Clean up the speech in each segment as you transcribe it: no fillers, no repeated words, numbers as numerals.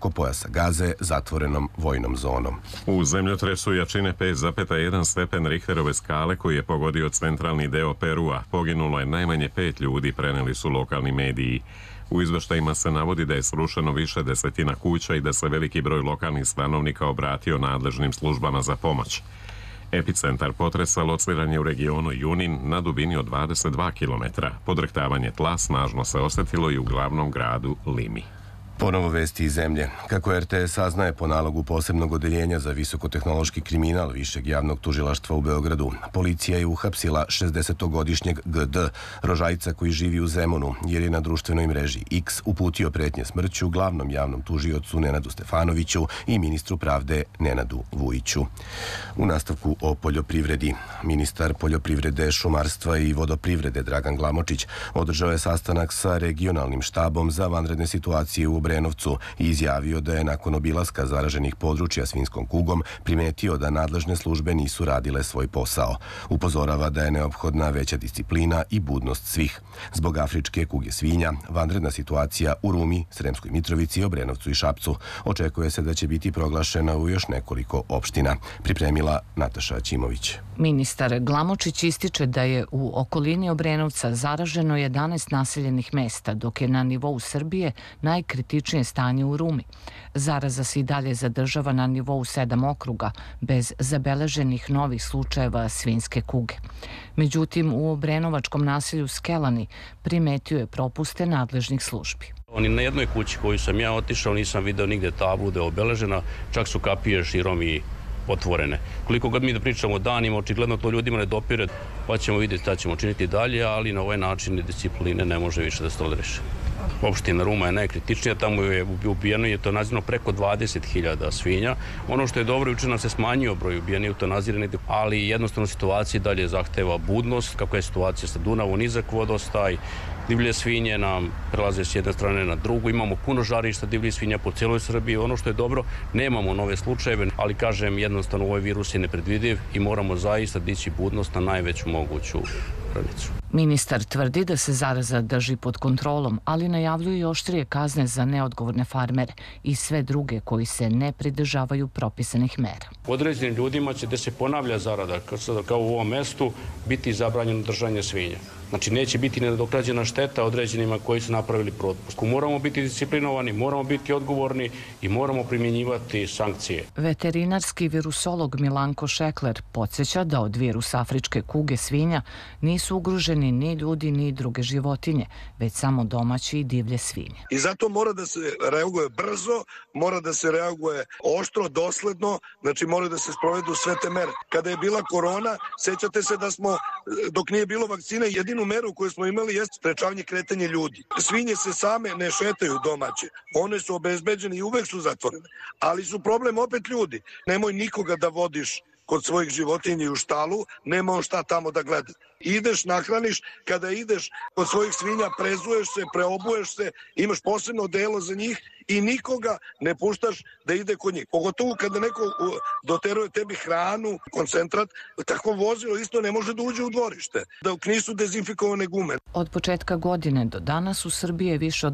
preko pojasa Gaze zatvorenom vojnom zonom. U zemljotresu jačine 5,1 stepen Richterove skale koji je pogodio centralni deo Perua poginulo je najmanje 5 ljudi, preneli su lokalni mediji. U izveštajima se navodi da je srušeno više desetina kuća i da se veliki broj lokalnih stanovnika obratio nadležnim službama za pomoć. Epicentar potresa lociran je u regionu Junin na dubini od 22 km. Podrhtavanje tla snažno se osetilo i u glavnom gradu Limi. Ponovo vesti iz zemlje. Kako RTS saznaje po nalogu posebnog odeljenja za visokotehnološki kriminal Višeg javnog tužilaštva u Beogradu, policija je uhapsila 60-godišnjeg GD, rožajca koji živi u Zemunu, jer je na društvenoj mreži X uputio pretnje smrću glavnom javnom tužiocu Nenadu Stefanoviću i ministru pravde Nenadu Vujiću. U nastavku o poljoprivredi, ministar poljoprivrede, šumarstva i vodoprivrede Dragan Glamočić održao je sastanak sa regionalnim štabom za vanredne situacije u Obrenovcu i izjavio da je nakon obilaska zaraženih područja svinjskom kugom primetio da nadležne službe nisu radile svoj posao. Upozorava da je neophodna veća disciplina i budnost svih. Zbog afričke kuge svinja, vanredna situacija u Rumi, Sremskoj Mitrovici, Obrenovcu i Šapcu. Očekuje se da će biti proglašena u još nekoliko opština. Pripremila Nataša Ćimović. Ministar Glamočić ističe da je u okolini Obrenovca zaraženo 11 naseljenih mesta, dok je na nivou Srbije najkritičnije stanje u Rumi. Zaraza se i dalje zadržava na nivou 7 okruga, bez zabeleženih novih slučajeva svinjske kuge. Međutim, u obrenovačkom naselju Skelani primetio je propuste nadležnih službi. Ni na jednoj kući koju sam ja otišao nisam video nigde tablu da je obeležena, čak su kapije širom i otvorene. Koliko god mi da pričamo o danima, očigledno to ljudima ne dopire, pa ćemo vidjeti šta ćemo činiti dalje, ali na ovaj način discipline ne može više da se toleriše. Opština Ruma je najkritičnija, tamo je ubijeno i eutanazirano preko 20.000 svinja. Ono što je dobro, juče nam se smanjio broj ubijenih eutanaziranih, ali jednostavno situacija dalje zahteva budnost, kako je situacija sa Dunavom, nizak vodostaj, divlje svinje nam prelaze s jedne strane na drugu, imamo puno žarišta divljih svinja po cijeloj Srbiji. Ono što je dobro, nemamo nove slučajeve, ali kažem jednostavno ovaj virus je nepredvidiv i moramo zaista dići budnost na najveću moguću granicu. Ministar tvrdi da se zaraza drži pod kontrolom, ali najavljuje i oštrije kazne za neodgovorne farmere i sve druge koji se ne pridržavaju propisanih mera. Određenim ljudima će da se ponavlja zarada, kao u ovom mestu, biti zabranjeno držanje svinja. Znači, neće biti nenadoknađena šteta određenima koji su napravili propust. Moramo biti disciplinovani, moramo biti odgovorni i moramo primjenjivati sankcije. Veterinarski virusolog Milanko Šekler podsjeća da od virusa afričke kuge svinja nisu ugroženi ni ljudi ni druge životinje, već samo domaći i divlje svinje. I zato mora da se reaguje brzo, mora da se reaguje oštro, dosledno, znači mora da se sprovedu sve te mere. Kada je bila korona, sećate se da smo, dok nije bilo vakcine, jedinu meru koju smo imali jeste sprečavanje kretanja ljudi. Svinje se same ne šetaju domaće. One su obezbeđene i uvek su zatvorene. Ali su problem opet ljudi. Nemoj nikoga da vodiš kod svojih životinja u štalu, nema on šta tamo da gleda. Ideš, nahraniš, kada ideš kod svojih svinja, prezuješ se, preobuješ se, imaš posebno delo za njih i nikoga ne puštaš da ide kod njih. Pogotovo kada neko doteruje tebi hranu, koncentrat, tako vozilo isto ne može da uđe u dvorište, dok nisu dezinfikovane gume. Od početka godine do danas u Srbiji je više od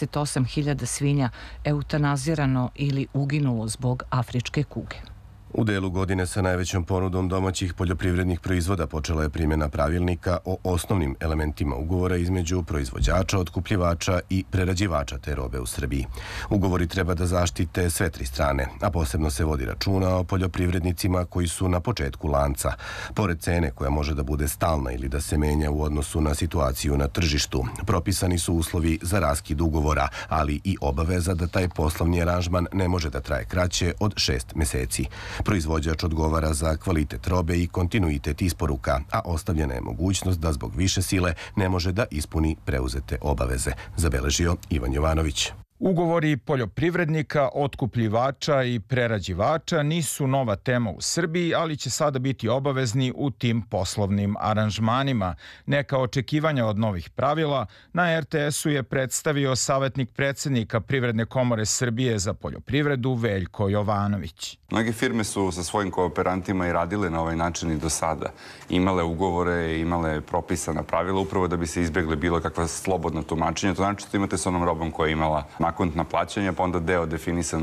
28.000 svinja eutanazirano ili uginulo zbog afričke kuge. U delu godine sa najvećom ponudom domaćih poljoprivrednih proizvoda počela je primjena pravilnika o osnovnim elementima ugovora između proizvođača, otkupljivača i prerađivača te robe u Srbiji. Ugovori treba da zaštite sve tri strane, a posebno se vodi računa o poljoprivrednicima koji su na početku lanca. Pored cene koja može da bude stalna ili da se menja u odnosu na situaciju na tržištu, propisani su uslovi za raskid ugovora, ali i obaveza da taj poslovni aranžman ne može da traje kraće od 6 meseci. Proizvođač odgovara za kvalitet robe i kontinuitet isporuka, a ostavljena je mogućnost da zbog više sile ne može da ispuni preuzete obaveze, zabeležio Ivan Jovanović. Ugovori poljoprivrednika, otkupljivača i prerađivača nisu nova tema u Srbiji, ali će sada biti obavezni u tim poslovnim aranžmanima. Neka očekivanja od novih pravila na RTS-u je predstavio savjetnik predsjednika Privredne komore Srbije za poljoprivredu Veljko Jovanović. Mnoge firme su sa svojim kooperantima i radile na ovaj način i do sada. Imale ugovore, imale propisana pravila upravo da bi se izbjegle bilo kakva slobodna tumačenja. To znači da imate s onom robom koja je imala akontna plaćanja, pa onda deo definisan